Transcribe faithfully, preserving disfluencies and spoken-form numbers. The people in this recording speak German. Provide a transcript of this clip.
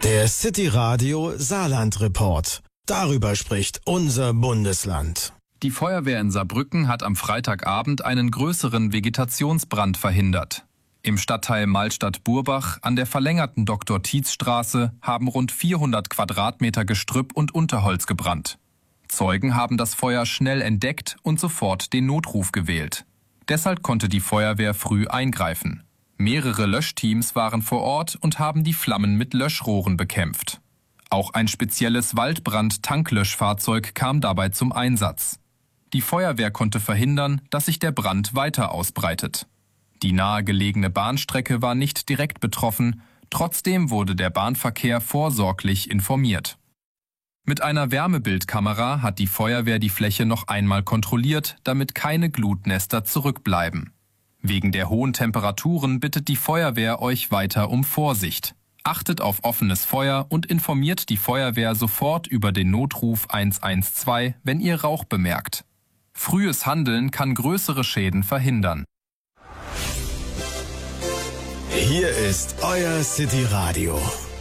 Der City Radio Saarland Report. Darüber spricht unser Bundesland. Die Feuerwehr in Saarbrücken hat am Freitagabend einen größeren Vegetationsbrand verhindert. Im Stadtteil Malstadt-Burbach an der verlängerten Doktor-Tietz-Straße haben rund vierhundert Quadratmeter Gestrüpp und Unterholz gebrannt. Zeugen haben das Feuer schnell entdeckt und sofort den Notruf gewählt. Deshalb konnte die Feuerwehr früh eingreifen. Mehrere Löschteams waren vor Ort und haben die Flammen mit Löschrohren bekämpft. Auch ein spezielles Waldbrand-Tanklöschfahrzeug kam dabei zum Einsatz. Die Feuerwehr konnte verhindern, dass sich der Brand weiter ausbreitet. Die nahegelegene Bahnstrecke war nicht direkt betroffen, trotzdem wurde der Bahnverkehr vorsorglich informiert. Mit einer Wärmebildkamera hat die Feuerwehr die Fläche noch einmal kontrolliert, damit keine Glutnester zurückbleiben. Wegen der hohen Temperaturen bittet die Feuerwehr euch weiter um Vorsicht. Achtet auf offenes Feuer und informiert die Feuerwehr sofort über den Notruf eins eins zwei, wenn ihr Rauch bemerkt. Frühes Handeln kann größere Schäden verhindern. Hier ist euer City Radio.